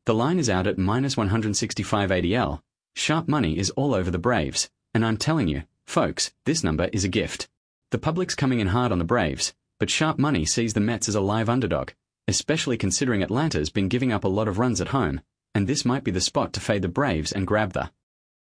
The line is out at minus 165 ADL. Sharp money is all over the Braves, and I'm telling you, folks, this number is a gift. The public's coming in hard on the Braves, but sharp money sees the Mets as a live underdog, especially considering Atlanta's been giving up a lot of runs at home, and this might be the spot to fade the Braves and grab the